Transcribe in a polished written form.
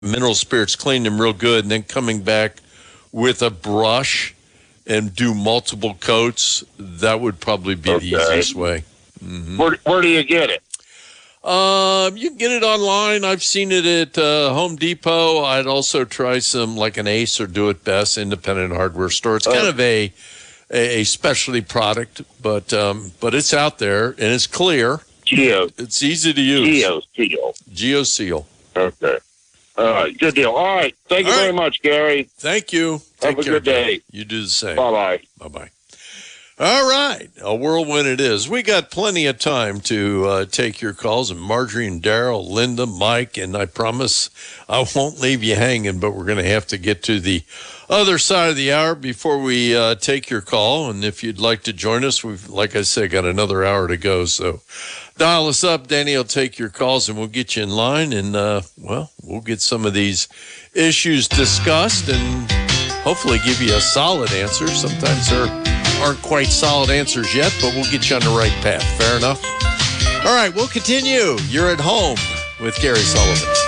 mineral spirits, clean them real good, and then coming back with a brush and do multiple coats, that would probably be the easiest way. Mm-hmm. Where do you get it? You can get it online. I've seen it at Home Depot. I'd also try some like an Ace or Do It Best independent hardware store. It's kind of a specialty product, but it's out there and it's clear. It's easy to use. GeoSeal. Okay. All right. Good deal. All right. Thank you very much, Gary. Thank you. Have a good day. You do the same. Bye-bye. Bye-bye. All right. A whirlwind it is. We got plenty of time to take your calls. And Marjorie and Daryl, Linda, Mike, and I promise I won't leave you hanging, but we're going to have to get to the other side of the hour before we take your call. And if you'd like to join us, we've, like I said, got another hour to go. So dial us up. Danny will take your calls and we'll get you in line. And, we'll get some of these issues discussed and hopefully give you a solid answer. Sometimes there aren't quite solid answers yet, but we'll get you on the right path. Fair enough? All right, we'll continue. You're at home with Gary Sullivan.